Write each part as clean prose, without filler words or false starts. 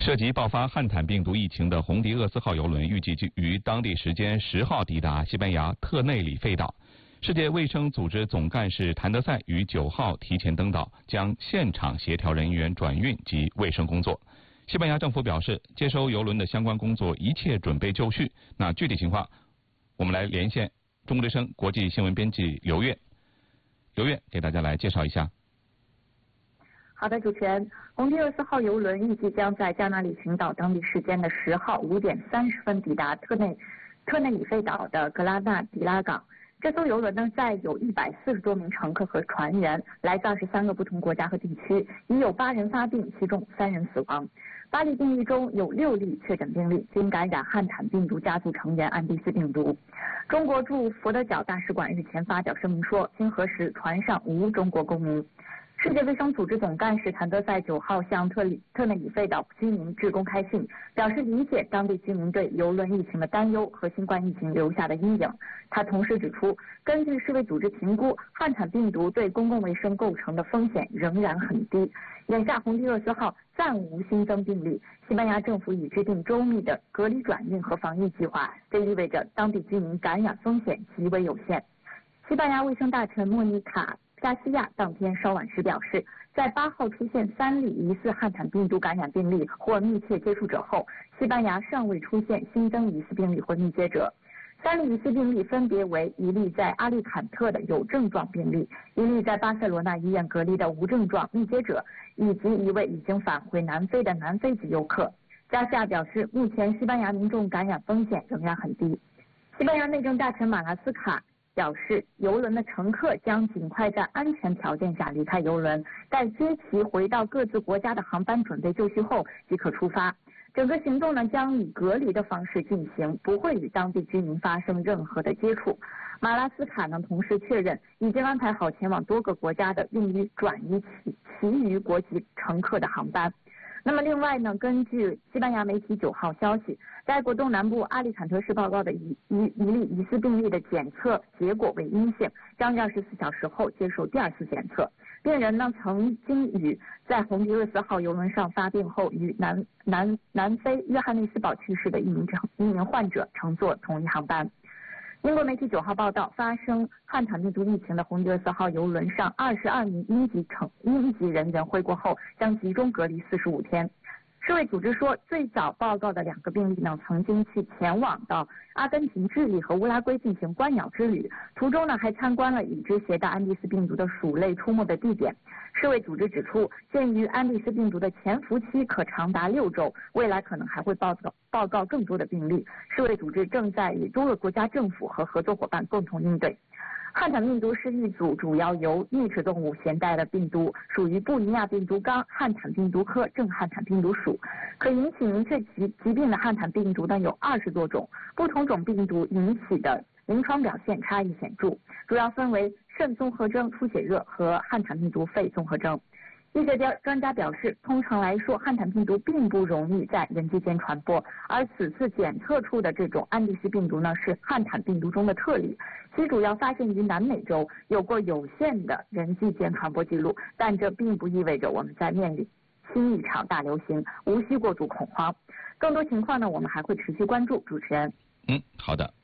涉及爆发汉坦病毒疫情的红迪厄斯号邮轮预计于当地时间10号抵达西班牙特内里费岛。世界卫生组织总干事谭德赛于9号提前登岛，将现场协调人员转运及卫生工作。西班牙政府表示，接收邮轮的相关工作一切准备就绪。那具体情况，我们来连线中国之声国际新闻编辑刘月。刘月给大家来介绍一下。 好的，主持人，红迪厄斯号邮轮预计将在加那利群岛当地时间的10号5点30分抵达特内里费岛的格拉纳迪拉港。这艘邮轮呢，载有140多名乘客和船员，来自23个不同国家和地区，已有8人发病，其中3人死亡。8例病例中有6例确诊病例均感染汉坦病毒家族成员安第斯病毒。中国驻佛得角大使馆日前发表声明说，经核实，船上无中国公民。世界卫生组织总干事谭德赛9号向特内里费岛居民致公开信，表示理解当地居民对邮轮疫情的担忧和新冠疫情留下的阴影。他同时指出，根据世卫组织评估，汉坦病毒对公共卫生构成的风险仍然很低。眼下红迪厄斯号暂无新增病例，西班牙政府已制定周密的隔离转运和防疫计划，这意味着当地居民感染风险极为有限。西班牙卫生大臣莫妮卡加西亚当天稍晚时表示，在8号出现3例疑似汉坦病毒感染病例或密切接触者后，西班牙尚未出现新增疑似病例或密接者。3例疑似病例分别为1例在阿利坎特的有症状病例，1例在巴塞罗那医院隔离的无症状密接者，以及1位已经返回南非的南非籍游客。加西亚表示，目前西班牙民众感染风险仍然很低。西班牙内政大臣马拉斯卡表示，邮轮的乘客将尽快在安全条件下离开邮轮，待接其回到各自国家的航班准备就绪后即可出发。整个行动呢将以隔离的方式进行，不会与当地居民发生任何的接触。马拉斯卡呢同时确认，已经安排好前往多个国家的用于转移其余国籍乘客的航班。那么另外呢，根据西班牙媒体9号消息，该国东南部阿利坎特市报告的一例疑似病例的检测结果为阴性，将24小时后接受第2次检测。病人呢曾经与在红迪厄斯号邮轮上发病后与南非约翰内斯堡去世的一名患者乘坐同一航班。英国媒体9号报道，发生汉坦病毒疫情的红迪厄斯号邮轮上22名英籍人员回国后将集中隔离45天。世卫组织说，最早报告的2个病例呢，曾经前往到阿根廷、智利和乌拉圭进行观鸟之旅，途中呢还参观了已知携带安第斯病毒的鼠类出没的地点。世卫组织指出，鉴于安第斯病毒的潜伏期可长达6周，未来可能还会报告更多的病例。世卫组织正在与多个国家政府和合作伙伴共同应对。汉坦病毒是一组主要由啮齿动物携带的病毒，属于布宜亚病毒纲汉坦病毒科正汉坦病毒属。可引起明确疾病的汉坦病毒呢有20多种，不同种病毒引起的临床表现差异显著，主要分为肾综合征、出血热和汉坦病毒肺综合征。医学专家表示，通常来说，汉坦病毒并不容易在人际间传播，而此次检测出的这种安第斯病毒呢，是汉坦病毒中的特例，其主要发现于南美洲，有过有限的人际间传播记录，但这并不意味着我们在面临新一场大流行，无需过度恐慌。更多情况呢，我们还会持续关注。主持人， 好的。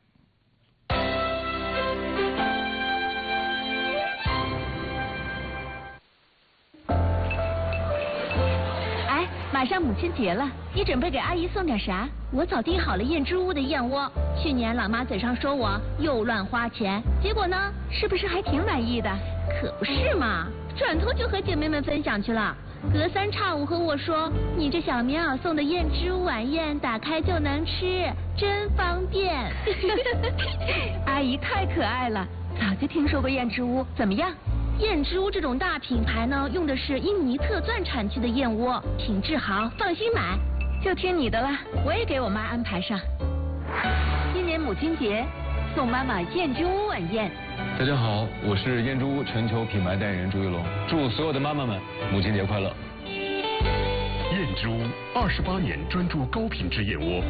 马上母亲节了，你准备给阿姨送点啥？我早订好了燕之屋的燕窝，去年老妈嘴上说我又乱花钱，结果呢，是不是还挺满意的？可不是嘛，转头就和姐妹们分享去了。隔三差五和我说，你这小棉袄送的燕之屋晚宴，打开就能吃，真方便。 阿姨太可爱了，早就听说过燕之屋，怎么样？ 燕之屋这种大品牌呢，用的是印尼特钻产区的燕窝，品质好，放心买。 就听你的了，我也给我妈安排上。今年母亲节，送妈妈燕之屋晚宴。 大家好，我是燕之屋全球品牌代言人朱一龙，祝所有的妈妈们母亲节快乐。 燕之屋28年专注高品质燕窝。